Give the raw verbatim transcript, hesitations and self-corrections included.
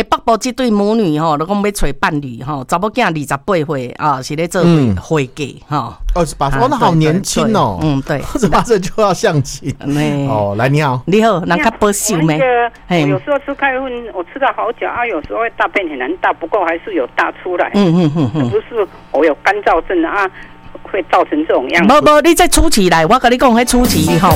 诶，北部这对母女吼，都讲要找伴侣吼，查某囝二十八岁啊，是咧做会计哈。 二十八岁，哦，那好年轻哦。 嗯，对， 二十八岁就要相亲。哦，来，你好， 你好，人家保守咩？ 我有时候吃开荤，我吃到好久啊，有时候大便很难大，不过还是有大出来。嗯嗯嗯嗯，不是我有干燥症啊，会造成这种样子。 不不，你在初期来，我跟你讲，迄初期吼。